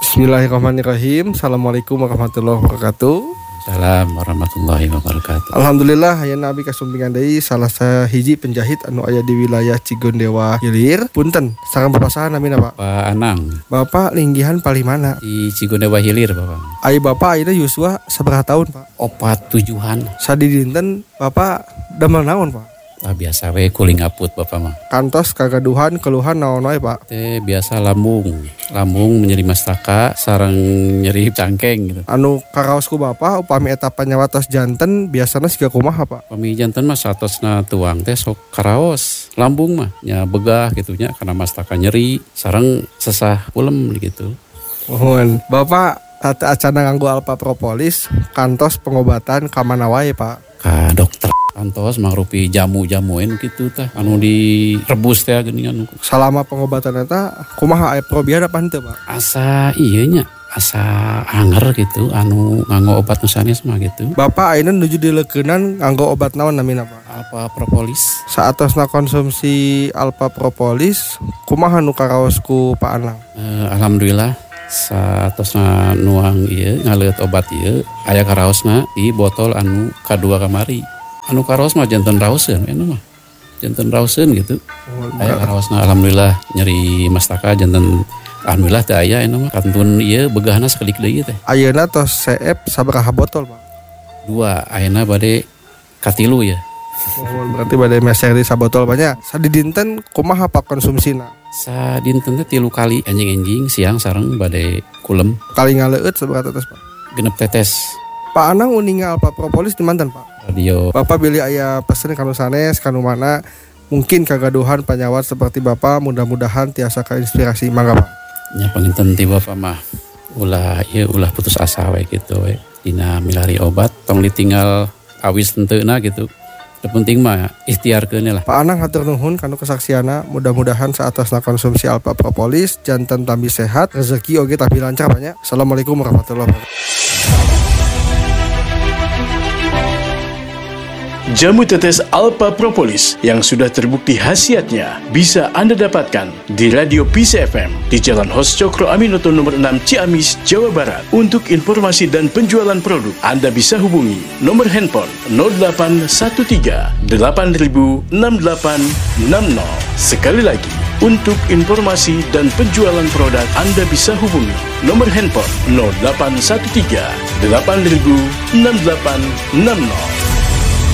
Bismillahirrahmanirrahim. Assalamualaikum warahmatullahi wabarakatuh. Salam warahmatullahi wabarakatuh. Alhamdulillah hayeuna abi kasumpingan deui salah sahiji penjahit anu aya di wilayah Cigondewa Hilir. Punten, sareng Bapak saha namina, Pak? Pak Anang Bapak linggihan palimana? di Cigondewa Hilir, Bapak. Ai Bapak ayeuna yuswa sabaraha tahun, Pak? 47-an. Sadi dinten Bapak damel naon, Pak? Lah biasa we kuling aput Bapak mah. Kantos kagaduhan keluhan naon wae, Pak? Teh biasa lambung nyeri mastaka sareng nyeri cangkeng gitu. Anu karaosku Bapak upami eta panyawatos janten biasana siga kumaha, Pak? Pami janten mah satosna tuang teh sok karaos. Lambung mah nya begah gitu nya karena mastaka nyeri sareng sesah ulem gitu. Mohon Bapak tata acana nganggo alpa propolis kantos pengobatan ka mana wae, Pak? Ka dokter kantos mangrupi jamu-jamuin gitu tah anu direbus teh geuningan. Selama pengobatan eta kumaha aya probiar apa henteu, Pak? Asa ieu nya asa anger gitu anu nganggo obat nu sanes mah gitu. Bapak ayeuna nuju dileukeunnan nganggo obat naon namina, Pak? Alpha propolis. Saatosna konsumsi alpha propolis kumaha nu karaos ku Pak Anang? Alhamdulillah saatosna nuang ieu ngaleut obat ieu aya karaosna di botol anu kadua kamari. Anu karaos mah janten raoseun anu mah. Janten raoseun gitu. Aya karaosna alhamdulillah nyeri mastaka janten alhamdulillah teh aya anu mah kantun ieu begahna sakedik deui teh. Ayeuna tos CF sabaraha botol, Pak? 2 ayeuna bade katilu ya. Berarti bade meser di sabotol banyak. Sadi dinten kumaha Pak konsumsina? Sadinten teh 3 kali anjing-anjing siang sareng bade kulem Kali ngaleueut sabaraha tetes, Pak? genep tetes. Pak Anang uninga alpha propolis di manten, Pak? Radio Bapak pilih aya pesen kanu sanes kanu mana mungkin kagaduhan panyawat seperti Bapak mudah-mudahan tiasa kainspirasi mangga, Pak. nya panginten ti Bapak mah ulah putus asa we gitu we dina milari obat tong ditinggal awis tenteuna gitu. Teu penting mah ikhtiarkeun lah. Pak Anang hatur nuhun kanu kesaksiana mudah-mudahan saatosna konsumsi alpha propolis janten tambi sehat rezeki oge tapi lancar banyak. Assalamualaikum warahmatullahi wabarakatuh. Jamu tetes Alpha Propolis yang sudah terbukti khasiatnya bisa Anda dapatkan di Radio Peace FM di Jalan Hos Cokro Aminoto nomor 6 Ciamis, Jawa Barat. Untuk informasi dan penjualan produk, Anda bisa hubungi nomor handphone 0813 8000 6860. Sekali lagi, untuk informasi dan penjualan produk, Anda bisa hubungi nomor handphone 0813 8000 6860.